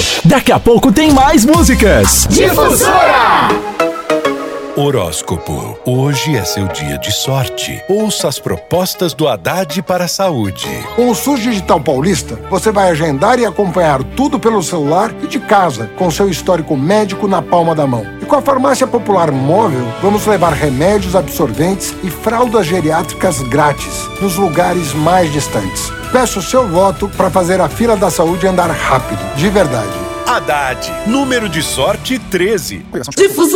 Daqui a pouco tem mais músicas. Difusora! Horóscopo. Hoje é seu dia de sorte. Ouça as propostas do Haddad para a saúde. Com o SUS Digital Paulista, você vai agendar e acompanhar tudo pelo celular e de casa, com seu histórico médico na palma da mão. E com a Farmácia Popular Móvel, vamos levar remédios, absorventes e fraldas geriátricas grátis nos lugares mais distantes. Peço o seu voto para fazer a fila da saúde andar rápido, de verdade. Haddad, número de sorte 13.